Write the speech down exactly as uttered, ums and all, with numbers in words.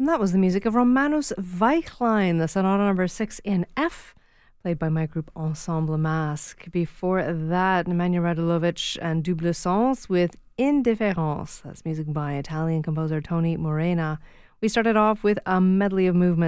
And that was the music of Romanus Weichlein, the sonata number six in F, played by my group Ensemble Masque. Before that, Nemanja Radulovic and Double Sens with Indifference. That's music by Italian composer Tony Morena. We started off with a medley of movements